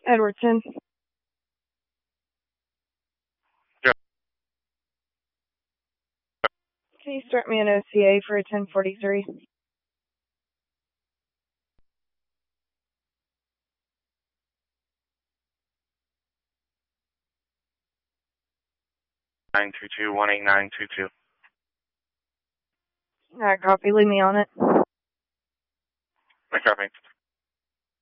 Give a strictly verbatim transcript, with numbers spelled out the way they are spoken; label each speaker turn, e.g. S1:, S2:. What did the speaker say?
S1: Edwardson.
S2: Yeah.
S1: Can you start me an O C A for a ten forty-three?
S2: nine two two, one eight nine two two.
S1: Alright, copy. Leave me on it.
S2: I copy.